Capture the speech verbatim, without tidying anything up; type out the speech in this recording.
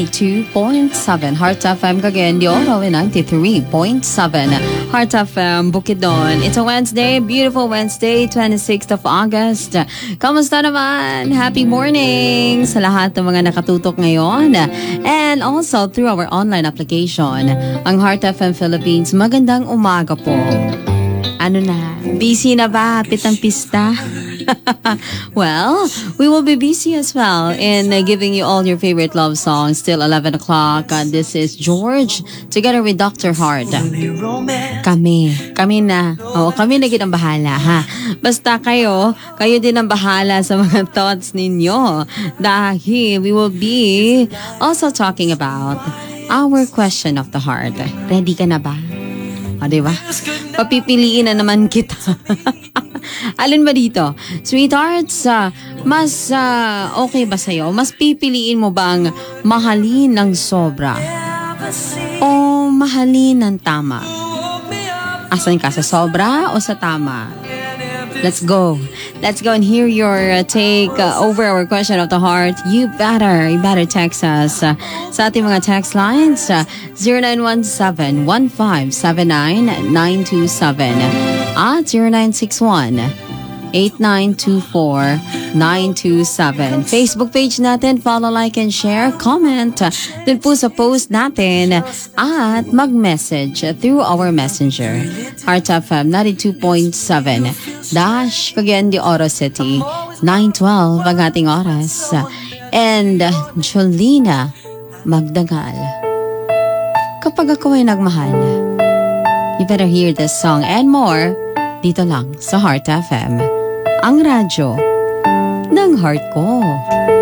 ninety-two point seven Heart F M Cagayan de Oro and ninety-three point seven Heart F M Bukidnon. It's a Wednesday, beautiful Wednesday, twenty-sixth of August. Kamusta naman? Happy morning sa lahat ng mga nakatutok ngayon. And also through our online application, ang Heart F M Philippines. Magandang umaga po. Ano na? Busy na ba? Pitang pista? Well, we will be busy as well in uh, giving you all your favorite love songs till eleven o'clock. Uh, this is George together with Doctor Heart. Kami. Kami na. Oo, kami na ang bahala, ha? Basta kayo, kayo din ang bahala sa mga thoughts ninyo. Dahil we will be also talking about our question of the heart. Ready ka na ba? O, diba? Papipiliin na naman kita. Alin ba dito? Sweethearts, uh, mas uh, okay ba sa'yo? Mas pipiliin mo bang mahalin ng sobra? O mahalin ng tama? Asan ka? Sa sobra o sa tama? Let's go. Let's go and hear your uh, take uh, over our question of the heart. You better, you better text us uh, sa ating mga text lines uh, zero nine one seven, one five seven nine, nine two seven at zero nine six one, eight nine two four, nine two seven. Facebook page natin, follow, like, and share. Comment uh, dun po sa post natin at mag-message through our messenger. Heart F M ninety-two point seven Dash, Cagayan de Oro City, nine twelve ang ating oras. And uh, Jolina Magdagal. Kapag ako ay nagmahal, you better hear this song and more dito lang sa Heart F M. Ang radyo ng heart ko.